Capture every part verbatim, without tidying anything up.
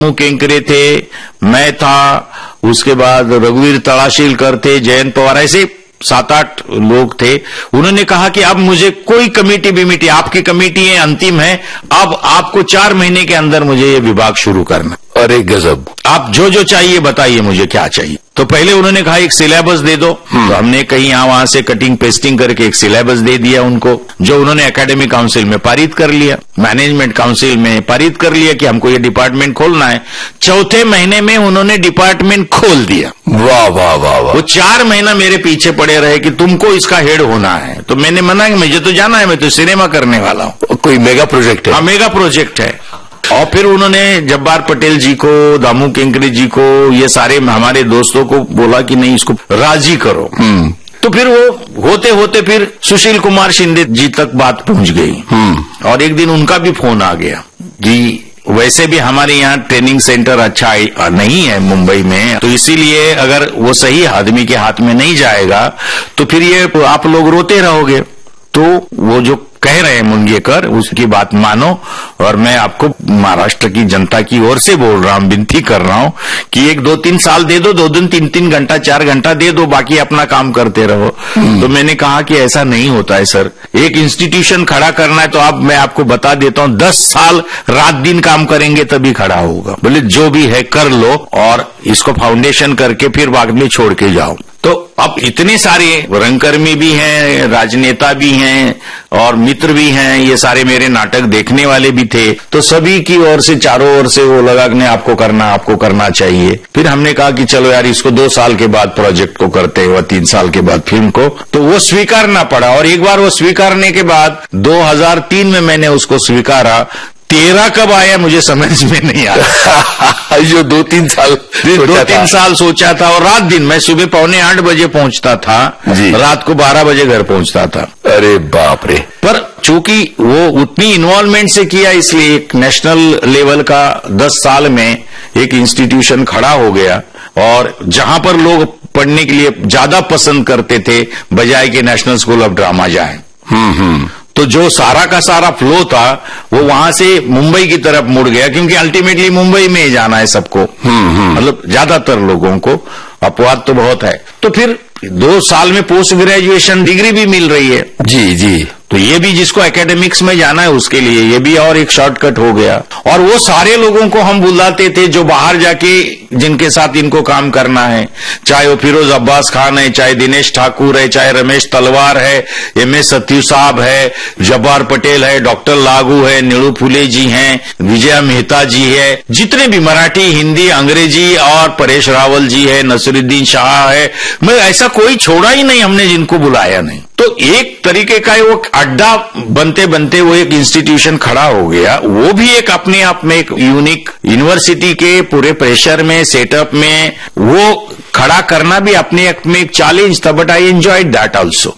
केंकरे थे, मैं था, उसके बाद रघुवीर तड़ाशीलकर थे, जयंत पवार, ऐसे सात आठ लोग थे। उन्होंने कहा कि अब मुझे कोई कमेटी बिमिटी, आपकी कमेटी है अंतिम है, अब आपको चार महीने के अंदर मुझे ये विभाग शुरू करना। अरे गजब, आप जो जो चाहिए बताइए मुझे क्या चाहिए। तो पहले उन्होंने कहा एक सिलेबस दे दो, तो हमने कहीं यहाँ वहां से कटिंग पेस्टिंग करके एक सिलेबस दे दिया उनको, जो उन्होंने एकेडमिक काउंसिल में पारित कर लिया, मैनेजमेंट काउंसिल में पारित कर लिया कि हमको ये डिपार्टमेंट खोलना है। चौथे महीने में उन्होंने डिपार्टमेंट खोल दिया। वाह वाह वाह वाह। वो चार महीना मेरे पीछे पड़े रहे कि तुमको इसका हेड होना है। तो मैंने मना कि मुझे तो जाना है, मैं तो सिनेमा करने वाला हूँ। कोई मेगा प्रोजेक्ट है? हाँ, मेगा प्रोजेक्ट है। और फिर उन्होंने जब्बार पटेल जी को, दामू केंकरे जी को, ये सारे हमारे दोस्तों को बोला कि नहीं इसको राजी करो। तो फिर वो होते होते फिर सुशील कुमार शिंदे जी तक बात पहुंच गई। और एक दिन उनका भी फोन आ गया कि वैसे भी हमारे यहाँ ट्रेनिंग सेंटर अच्छा नहीं है मुंबई में, तो इसीलिए अगर वो सही आदमी के हाथ में नहीं जाएगा तो फिर ये आप लोग रोते रहोगे। तो वो जो कह रहे हैं मुंगेकर, उसकी बात मानो, और मैं आपको महाराष्ट्र की जनता की ओर से बोल रहा हूं, विनती कर रहा हूं कि एक दो तीन साल दे दो, दो दिन तीन तीन घंटा चार घंटा दे दो, बाकी अपना काम करते रहो। तो मैंने कहा कि ऐसा नहीं होता है सर, एक इंस्टीट्यूशन खड़ा करना है तो आप, मैं आपको बता देता हूं, दस साल रात दिन काम करेंगे तभी खड़ा होगा। बोले जो भी है कर लो और इसको फाउंडेशन करके फिर बाद में छोड़ के जाओ। तो अब इतने सारे रंगकर्मी भी हैं, राजनेता भी हैं और मित्र भी हैं, ये सारे मेरे नाटक देखने वाले भी थे, तो सभी की ओर से, चारों ओर से वो लगा कि आपको करना आपको करना चाहिए। फिर हमने कहा कि चलो यार इसको दो साल के बाद प्रोजेक्ट को करते हैं, तीन साल के बाद फिल्म को, तो वो स्वीकारना पड़ा। और एक बार वो स्वीकारने के बाद दो हजार तीन में मैंने उसको स्वीकारा। तेरह कब आया मुझे समझ में नहीं आया। जो दो तीन साल दो तीन साल सोचा था, और रात दिन मैं सुबह पौने आठ बजे पहुंचता था, रात को बारह बजे घर पहुंचता था। अरे बाप रे। पर चूंकि वो उतनी इन्वॉल्वमेंट से किया, इसलिए एक नेशनल लेवल का दस साल में एक इंस्टीट्यूशन खड़ा हो गया। और जहां पर लोग पढ़ने के लिए ज्यादा पसंद करते थे, बजाय के नेशनल स्कूल ऑफ ड्रामा जाए, हम्म हम्म तो जो सारा का सारा फ्लो था वो वहां से मुंबई की तरफ मुड़ गया, क्योंकि अल्टीमेटली मुंबई में ही जाना है सबको, मतलब ज्यादातर लोगों को। अपवाद तो बहुत है। तो फिर दो साल में पोस्ट ग्रेजुएशन डिग्री भी मिल रही है। जी जी। तो ये भी जिसको एकेडमिक्स में जाना है उसके लिए ये भी और एक शॉर्टकट हो गया। और वो सारे लोगों को हम बुलाते थे जो बाहर जाके जिनके साथ इनको काम करना है, चाहे वो फिरोज अब्बास खान है, चाहे दिनेश ठाकुर है, चाहे रमेश तलवार है, एम एस सत्यू साहब है, जब्बार पटेल है, डॉक्टर लागू है, नीलू फुले जी हैं, विजया मेहता जी है, जितने भी मराठी, हिंदी, अंग्रेजी, और परेश रावल जी है, नसरुद्दीन शाह है, मैं ऐसा कोई छोड़ा ही नहीं हमने जिनको बुलाया नहीं। तो एक तरीके का वो अड्डा बनते बनते वो एक इंस्टीट्यूशन खड़ा हो गया। वो भी एक अपने आप में एक यूनिक, यूनिवर्सिटी के पूरे प्रेशर में, सेटअप में वो खड़ा करना भी अपने आप में एक चैलेंज था, but I enjoyed that also.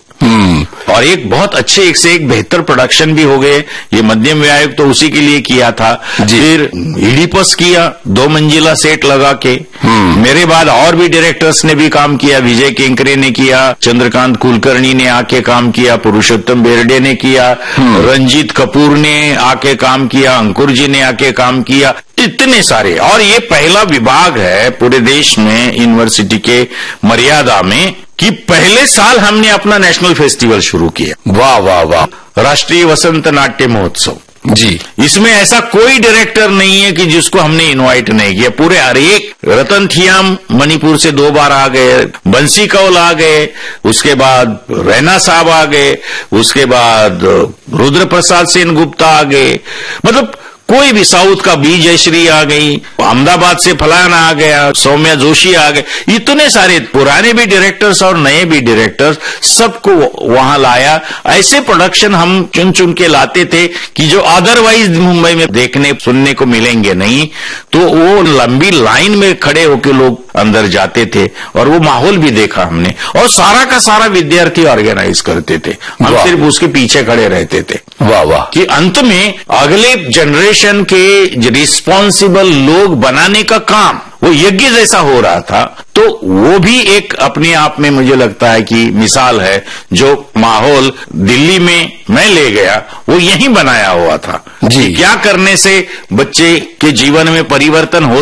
और एक बहुत अच्छे, एक से एक बेहतर प्रोडक्शन भी हो गए। ये मध्यम व्यायोग तो उसी के लिए किया था। फिर इडिपस किया, दो मंजिला सेट लगा के। मेरे बाद और भी डायरेक्टर्स ने भी काम किया, विजय केंकरे ने किया, चंद्रकांत कुलकर्णी ने आके काम किया, पुरुषोत्तम बेरडे ने किया, रंजीत कपूर ने आके काम किया, अंकुर जी ने आके काम किया, इतने सारे। और ये पहला विभाग है पूरे देश में यूनिवर्सिटी के मर्यादा में कि पहले साल हमने अपना नेशनल फेस्टिवल शुरू किया। वाह वाह वाह। राष्ट्रीय वसंत नाट्य महोत्सव। जी। इसमें ऐसा कोई डायरेक्टर नहीं है कि जिसको हमने इनवाइट नहीं किया। पूरे हर एक, रतन थियाम मणिपुर से दो बार आ गए, बंसी कौल आ गए, उसके बाद रैना साहब आ गए, उसके बाद रुद्र प्रसाद सेन गुप्ता आ गए, मतलब कोई भी, साउथ का बी जयश्री आ गई, अहमदाबाद से फलाना आ गया, सौम्या जोशी आ गए, इतने सारे पुराने भी डायरेक्टर्स और नए भी डायरेक्टर्स, सबको वहां लाया। ऐसे प्रोडक्शन हम चुन चुन के लाते थे कि जो अदरवाइज मुंबई में देखने सुनने को मिलेंगे नहीं। तो वो लंबी लाइन में खड़े होकर लोग अंदर जाते थे और वो माहौल भी देखा हमने। और सारा का सारा विद्यार्थी ऑर्गेनाइज करते थे, हम सिर्फ उसके पीछे खड़े रहते थे। वाह वाह। कि अंत में अगले जनरेशन जनरेशन के रिस्पॉन्सिबल लोग बनाने का काम वो यज्ञ जैसा हो रहा था, तो वो भी एक अपने आप में मुझे लगता है कि मिसाल है। जो माहौल दिल्ली में मैं ले गया वो यहीं बनाया हुआ था जी। क्या करने से बच्चे के जीवन में परिवर्तन हो